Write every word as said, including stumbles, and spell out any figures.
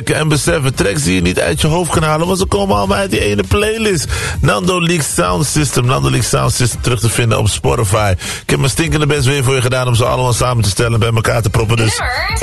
En beseffen, tracks die je niet uit je hoofd kan halen, want ze komen allemaal uit die ene playlist. Nando Leak Sound System. Nando Leak Sound System terug te vinden op Spotify. Ik heb mijn stinkende best weer voor je gedaan om ze allemaal samen te stellen en bij elkaar te proppen. Dus